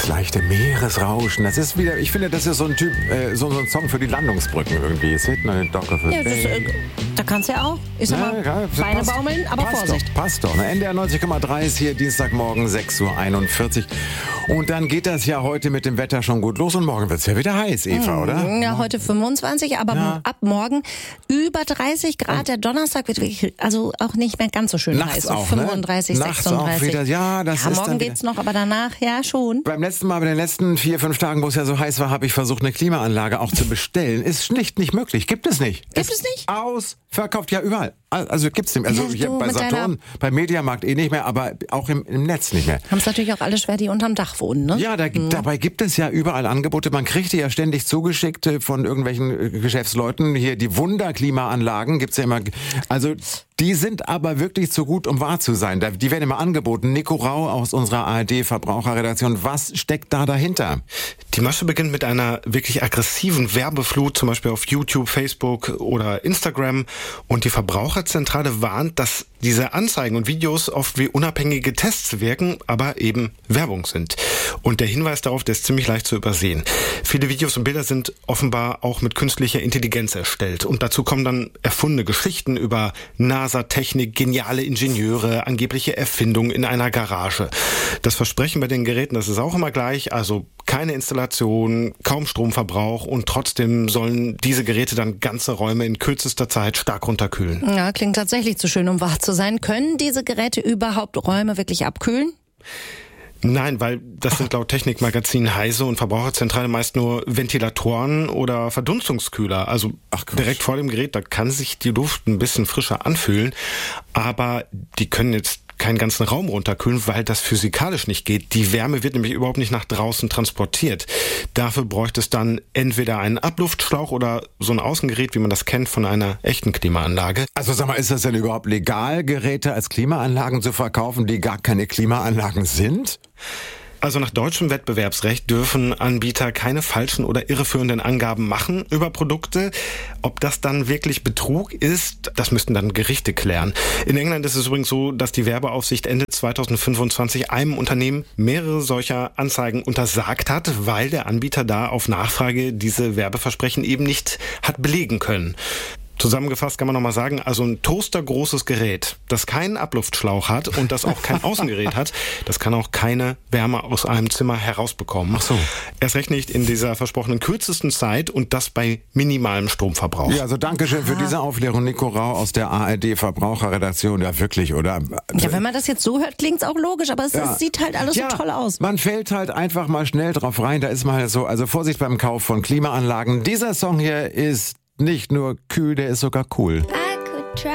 Das leichte Meeresrauschen. Das ist wieder, ich finde, das ist so ein Typ, so ein Song für die Landungsbrücken irgendwie. Es wird eine Dock of a Bay. Da kannst du ja auch, ich sag mal, Beine baumeln, aber Vorsicht. Passt doch. NDR 90,3 ist hier Dienstagmorgen 6:41 Uhr. Und dann geht das ja heute mit dem Wetter schon gut los und morgen wird es ja wieder heiß, Eva, oder? Ja, heute 25, aber ab morgen über 30 Grad. Der Donnerstag wird wirklich, also auch nicht mehr ganz so schön nachts heiß. Auch, 35, ne? Nachts 36. Auch wieder, ja, das ist morgen dann geht's noch, aber danach ja schon. Beim letzten Mal, bei den letzten 4-5 Tagen, wo es ja so heiß war, habe ich versucht, eine Klimaanlage auch zu bestellen. Ist schlicht nicht möglich. Gibt es nicht. Gibt es nicht? Ausverkauft, ja, überall. Also gibt's nicht. Also Ja, hier bei Saturn, bei Mediamarkt nicht mehr, aber auch im Netz nicht mehr. Haben es natürlich auch alle schwer, die unterm Dach wohnen, ne? Ja, dabei gibt es ja überall Angebote. Man kriegt die ja ständig zugeschickt von irgendwelchen Geschäftsleuten. Hier die Wunderklimaanlagen gibt's ja immer. Also die sind aber wirklich zu gut, um wahr zu sein. Die werden immer angeboten. Nico Rau aus unserer ARD-Verbraucherredaktion. Was steckt da dahinter? Die Masche beginnt mit einer wirklich aggressiven Werbeflut, zum Beispiel auf YouTube, Facebook oder Instagram. Und die Verbraucherzentrale warnt, dass diese Anzeigen und Videos oft wie unabhängige Tests wirken, aber eben Werbung sind. Und der Hinweis darauf, der ist ziemlich leicht zu übersehen. Viele Videos und Bilder sind offenbar auch mit künstlicher Intelligenz erstellt. Und dazu kommen dann erfundene Geschichten über NASA-Technik, geniale Ingenieure, angebliche Erfindungen in einer Garage. Das Versprechen bei den Geräten, das ist auch immer gleich, also keine Installation, kaum Stromverbrauch und trotzdem sollen diese Geräte dann ganze Räume in kürzester Zeit stark runterkühlen. Ja, klingt tatsächlich zu schön, um wahr zu sein. Können diese Geräte überhaupt Räume wirklich abkühlen? Nein, weil das sind laut Technikmagazin Heise und Verbraucherzentrale meist nur Ventilatoren oder Verdunstungskühler. Also direkt vor dem Gerät, da kann sich die Luft ein bisschen frischer anfühlen, aber die können jetzt keinen ganzen Raum runterkühlen, weil das physikalisch nicht geht. Die Wärme wird nämlich überhaupt nicht nach draußen transportiert. Dafür bräuchte es dann entweder einen Abluftschlauch oder so ein Außengerät, wie man das kennt von einer echten Klimaanlage. Also sag mal, ist das denn überhaupt legal, Geräte als Klimaanlagen zu verkaufen, die gar keine Klimaanlagen sind? Also nach deutschem Wettbewerbsrecht dürfen Anbieter keine falschen oder irreführenden Angaben machen über Produkte. Ob das dann wirklich Betrug ist, das müssten dann Gerichte klären. In England ist es übrigens so, dass die Werbeaufsicht Ende 2025 einem Unternehmen mehrere solcher Anzeigen untersagt hat, weil der Anbieter da auf Nachfrage diese Werbeversprechen eben nicht hat belegen können. Zusammengefasst kann man nochmal sagen, also ein toastergroßes Gerät, das keinen Abluftschlauch hat und das auch kein Außengerät hat, das kann auch keine Wärme aus einem Zimmer herausbekommen. Ach so. Erst recht nicht in dieser versprochenen kürzesten Zeit und das bei minimalem Stromverbrauch. Ja, also Dankeschön für diese Aufklärung, Nico Rau aus der ARD-Verbraucherredaktion. Ja, wirklich, oder? Ja, wenn man das jetzt so hört, klingt's auch logisch, aber es sieht halt alles so toll aus. Man fällt halt einfach mal schnell drauf rein, da ist man halt so, also Vorsicht beim Kauf von Klimaanlagen. Dieser Song hier ist nicht nur kühl, der ist sogar cool.